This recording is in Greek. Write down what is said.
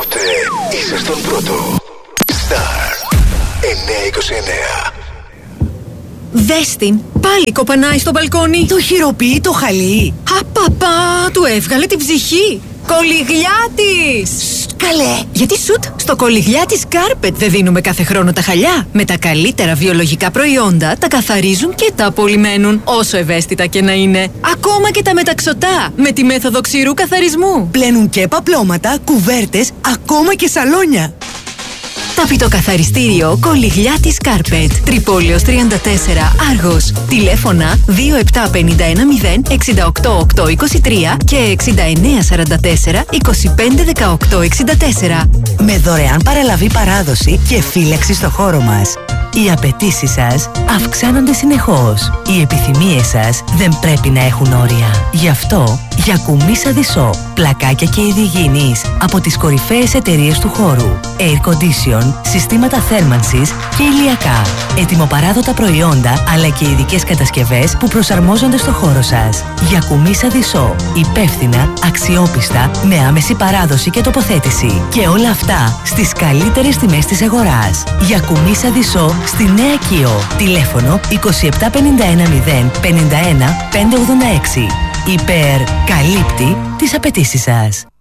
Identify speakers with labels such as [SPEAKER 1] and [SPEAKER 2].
[SPEAKER 1] Τότε είσαι στον πρώτο. Star 929.
[SPEAKER 2] Δες την, πάλι κοπανάει στο μπαλκόνι.
[SPEAKER 3] Το χειροποίητο χαλί.
[SPEAKER 2] Απαπα, του έβγαλε την ψυχή. Κολυγλιά της!
[SPEAKER 3] Καλέ!
[SPEAKER 2] Γιατί σουτ, στο κολυγλιά της Carpet δεν δίνουμε κάθε χρόνο τα χαλιά. Με τα καλύτερα βιολογικά προϊόντα τα καθαρίζουν και τα απολυμμένουν, όσο ευαίσθητα και να είναι. Ακόμα και τα μεταξωτά, με τη μέθοδο ξηρού καθαρισμού.
[SPEAKER 3] Πλένουν και παπλώματα, κουβέρτες, ακόμα και σαλόνια.
[SPEAKER 2] Ταπητοκαθαριστήριο Κολυγλιά της Carpet. Τρυπόλεως 34, Άργος. Τηλέφωνα 27510 68823 και 6944 251864.
[SPEAKER 3] Με δωρεάν παραλαβή παράδοση και φύλαξη στο χώρο μας. Οι απαιτήσεις σας αυξάνονται συνεχώς. Οι επιθυμίες σας δεν πρέπει να έχουν όρια. Γι' αυτό, Γιακουμίσα Δισό, πλακάκια και ειδηγήνης από τις κορυφαίες εταιρείες του χώρου. Air condition, συστήματα θέρμανσης και ηλιακά. Ετοιμοπαράδοτα προϊόντα αλλά και ειδικές κατασκευές που προσαρμόζονται στο χώρο σας. Γιακουμίσα Δισό, υπεύθυνα, αξιόπιστα, με άμεση παράδοση και τοποθέτηση. Και όλα αυτά στις καλύτερες τιμές της αγοράς. Γιακουμίσα Δισό στη Νέα Κίο. Τηλέφωνο 27510 51 586. Καλύπτει τις απαιτήσεις σας.